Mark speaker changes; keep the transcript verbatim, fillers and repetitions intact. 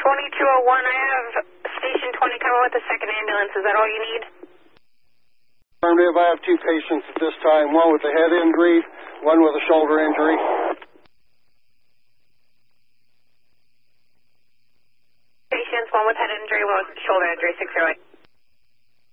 Speaker 1: twenty-two oh one, I have Station twenty coming with the second ambulance. Is that all you need?
Speaker 2: Affirmative, I have two patients at this time, one with a head injury, one with a shoulder injury.
Speaker 1: Patients, one with head injury, one with shoulder injury, six oh eight.